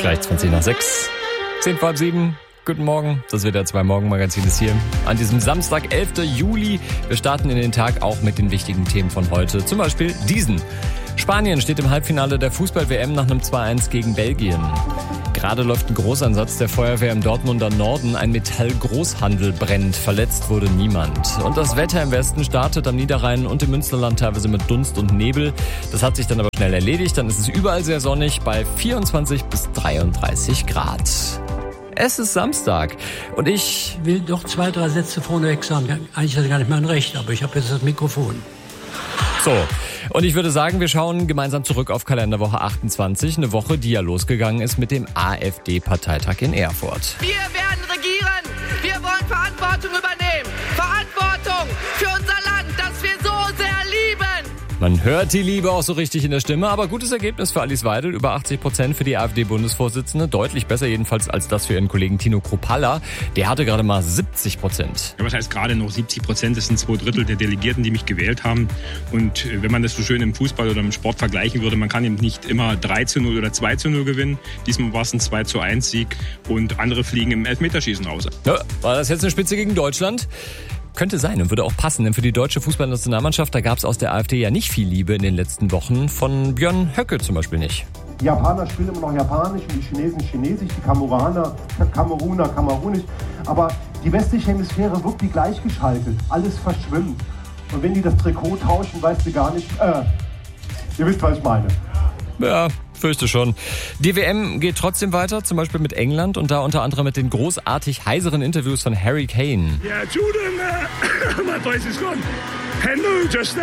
Gleich 20 nach 6. 10 vor halb 7. Guten Morgen, das wird der 2-Morgen-Magazin ist hier. An diesem Samstag, 11. Juli. Wir starten in den Tag auch mit den wichtigen Themen von heute. Zum Beispiel diesen. Spanien steht im Halbfinale der Fußball-WM nach einem 2-1 gegen Belgien. Gerade läuft ein Großeinsatz der Feuerwehr im Dortmunder Norden. Ein Metallgroßhandel brennt. Verletzt wurde niemand. Und das Wetter im Westen startet am Niederrhein und im Münsterland teilweise mit Dunst und Nebel. Das hat sich dann aber schnell erledigt. Dann ist es überall sehr sonnig bei 24 bis 33 Grad. Es ist Samstag und ich will doch 2, 3 Sätze vorneweg sagen. Eigentlich ist das gar nicht mein Recht, aber ich habe jetzt das Mikrofon. So, und ich würde sagen, wir schauen gemeinsam zurück auf Kalenderwoche 28. Eine Woche, die ja losgegangen ist mit dem AfD-Parteitag in Erfurt. Wir werden regieren. Wir wollen Verantwortung übernehmen. Verantwortung für unser Land, das wir so sehr lieben. Man hört die Liebe auch so richtig in der Stimme, aber gutes Ergebnis für Alice Weidel, über 80% für die AfD-Bundesvorsitzende, deutlich besser jedenfalls als das für ihren Kollegen Tino Kruppalla, der hatte gerade mal 70%. Ja, was heißt gerade noch 70%? Das sind 2/3 der Delegierten, die mich gewählt haben. Und wenn man das so schön im Fußball oder im Sport vergleichen würde, man kann eben nicht immer 3-0 oder 2-0 gewinnen. Diesmal war es ein 2-1 Sieg und andere fliegen im Elfmeterschießen raus. Ja, war das jetzt eine Spitze gegen Deutschland? Könnte sein und würde auch passen, denn für die deutsche Fußballnationalmannschaft, da gab es aus der AfD ja nicht viel Liebe in den letzten Wochen. Von Björn Höcke zum Beispiel nicht. Die Japaner spielen immer noch Japanisch und die Chinesen Chinesisch, die Kameruner Kamerunisch. Aber die westliche Hemisphäre wird wie gleichgeschaltet. Alles verschwimmt. Und wenn die das Trikot tauschen, weißt du gar nicht... ihr wisst, was ich meine. Ja, fürchte schon. Die WM geht trotzdem weiter, zum Beispiel mit England und da unter anderem mit den großartig heiseren Interviews von Harry Kane. Yeah, Jordan, my voice is gone. Hello, just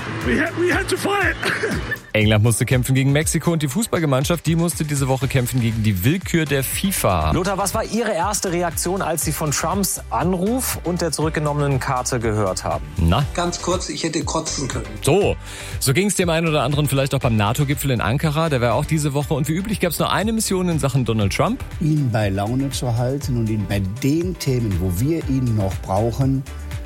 we had to fight. England musste kämpfen gegen Mexiko und die Fußballgemeinschaft, die musste diese Woche kämpfen gegen die Willkür der FIFA. Lothar, was war Ihre erste Reaktion, als Sie von Trumps Anruf und der zurückgenommenen Karte gehört haben? Na? Ganz kurz, ich hätte kotzen können. So ging es dem einen oder anderen vielleicht auch beim NATO-Gipfel in Ankara. Der war auch diese Woche und wie üblich gab es nur eine Mission in Sachen Donald Trump. Ihn bei Laune zu halten und ihn bei den Themen, wo wir ihn noch brauchen,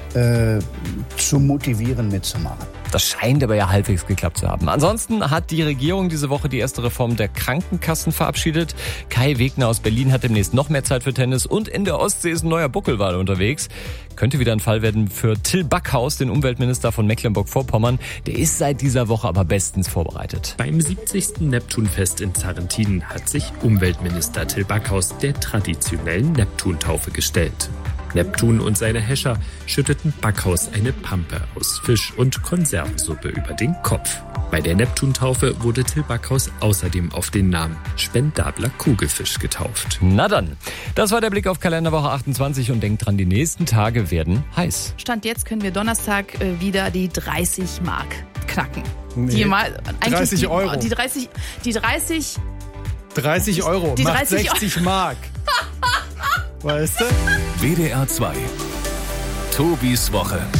zu motivieren, mitzumachen. Das scheint aber ja halbwegs geklappt zu haben. Ansonsten hat die Regierung diese Woche die erste Reform der Krankenkassen verabschiedet. Kai Wegner aus Berlin hat demnächst noch mehr Zeit für Tennis und in der Ostsee ist ein neuer Buckelwal unterwegs. Könnte wieder ein Fall werden für Till Backhaus, den Umweltminister von Mecklenburg-Vorpommern. Der ist seit dieser Woche aber bestens vorbereitet. Beim 70. Neptunfest in Sarrentin hat sich Umweltminister Till Backhaus der traditionellen Neptuntaufe gestellt. Neptun und seine Häscher schütteten Backhaus eine Pampe aus Fisch und Konservensuppe über den Kopf. Bei der Neptuntaufe wurde Till Backhaus außerdem auf den Namen Spendabler Kugelfisch getauft. Na dann, das war der Blick auf Kalenderwoche 28 und denkt dran, die nächsten Tage werden heiß. Stand jetzt können wir Donnerstag wieder die 30 Mark knacken. Nee, 30 Euro. Die 30 30 Euro die macht 30 60 Mark. Weißt du? WDR 2. Tobis Woche.